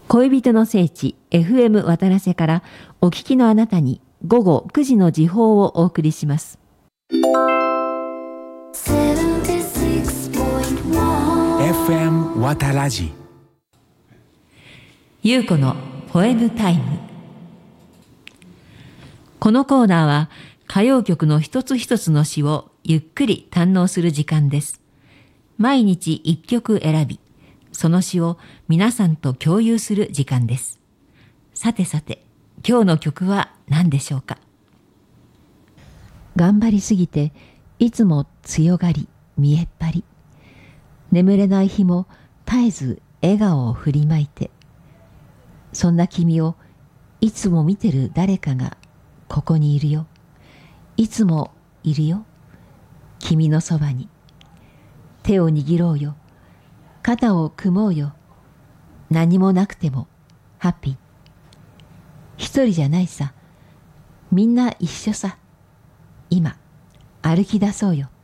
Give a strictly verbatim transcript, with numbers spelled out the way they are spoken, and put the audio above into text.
恋人の聖地 エフエム 渡良瀬からお聞きのあなたに午後くじの時報をお送りします。 エフエム 渡良瀬優子のポエムタイム。このコーナーは歌謡曲の一つ一つの詩をゆっくり堪能する時間です。毎日一曲選び、その詩を皆さんと共有する時間です。さてさて、今日の曲は何でしょうか。頑張りすぎていつも強がり見えっ張り、眠れない日も絶えず笑顔を振りまいて、そんな君をいつも見てる誰かがここにいるよ。いつもいるよ。君のそばに。手を握ろうよ。肩を組もうよ。何もなくてもハッピー。一人じゃないさ。みんな一緒さ。今歩き出そうよ。